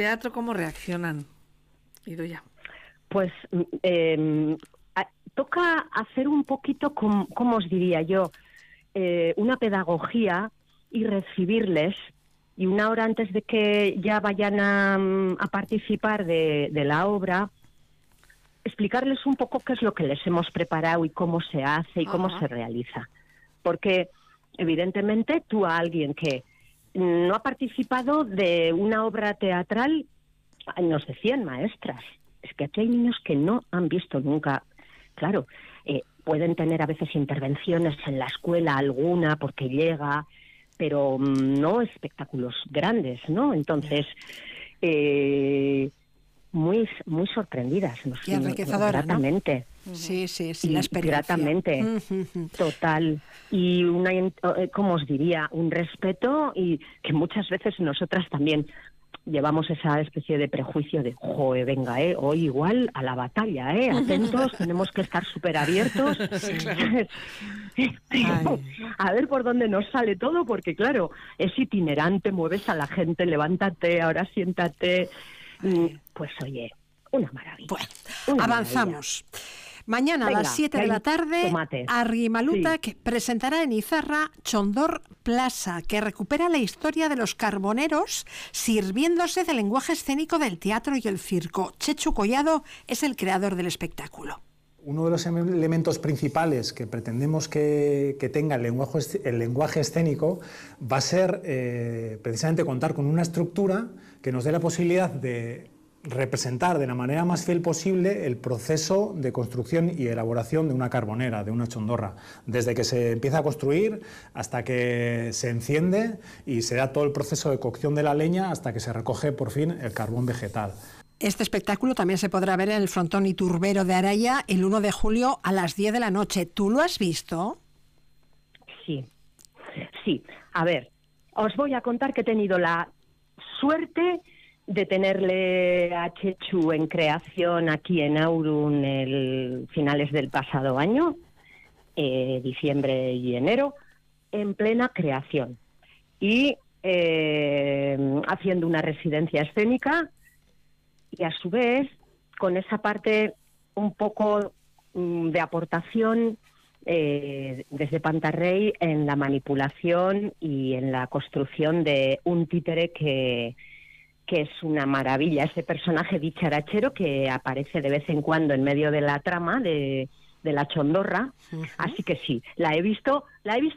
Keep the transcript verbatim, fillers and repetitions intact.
teatro cómo reaccionan, Idoia? Pues eh, a, toca hacer un poquito, com, ¿cómo os diría yo? Eh, una pedagogía y recibirles, y una hora antes de que ya vayan a, a participar de, de la obra, explicarles un poco qué es lo que les hemos preparado y cómo se hace y cómo Ajá. se realiza. Porque, evidentemente, tú a alguien que no ha participado de una obra teatral, nos decían maestras, es que aquí hay niños que no han visto nunca, claro, eh, pueden tener a veces intervenciones en la escuela, alguna, porque llega, pero no espectáculos grandes, ¿no? Entonces, eh, muy muy sorprendidas, nos, y enriquecedora, gratamente. ¿no? Sí, sí, sí, y la experiencia. Gratamente, total. Y una, ¿cómo os diría? Un respeto, y que muchas veces nosotras también llevamos esa especie de prejuicio de, joder, venga, eh, hoy igual a la batalla, eh, atentos, tenemos que estar súper abiertos. Sí. A ver por dónde nos sale todo, porque claro, es itinerante, mueves a la gente, levántate, ahora siéntate. Ay. Pues oye, una maravilla. Bueno, una avanzamos. Maravilla. Mañana Venga, a las siete de la tarde, Arrimalutak sí. presentará en Izarra Chondor Plaza, que recupera la historia de los carboneros sirviéndose del lenguaje escénico del teatro y el circo. Chechu Collado es el creador del espectáculo. Uno de los elementos principales que pretendemos que, que tenga el lenguaje, el lenguaje escénico va a ser eh, precisamente contar con una estructura que nos dé la posibilidad de representar de la manera más fiel posible el proceso de construcción y elaboración de una carbonera, de una chondorra, desde que se empieza a construir hasta que se enciende y se da todo el proceso de cocción de la leña hasta que se recoge por fin el carbón vegetal. Este espectáculo también se podrá ver en el Frontón Iturbero de Araya el uno de julio a las diez de la noche. ¿Tú lo has visto? Sí, sí. A ver, os voy a contar que he tenido la suerte de tenerle a Chechu en creación aquí en Aurun el finales del pasado año, eh, diciembre y enero, en plena creación. Y eh, haciendo una residencia escénica y a su vez con esa parte un poco mm, de aportación eh, desde Pantarrey en la manipulación y en la construcción de un títere que... que es una maravilla, ese personaje dicharachero que aparece de vez en cuando en medio de la trama de, de la chondorra. Uh-huh. Así que sí, la he visto, la he visto